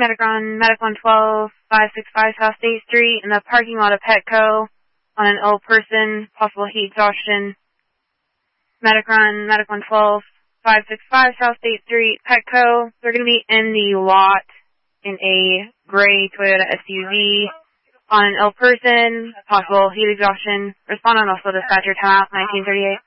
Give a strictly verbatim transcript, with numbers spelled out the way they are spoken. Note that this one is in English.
medic on medic one twelve, five six five South State Street in the parking lot of Petco on an ill person, possible heat exhaustion. Medic on medic one twelve, five six five South State Street, Petco. They're going to be in the lot in a gray Toyota S U V on an ill person, possible heat exhaustion. Respond on also dispatcher time out nineteen thirty-eight.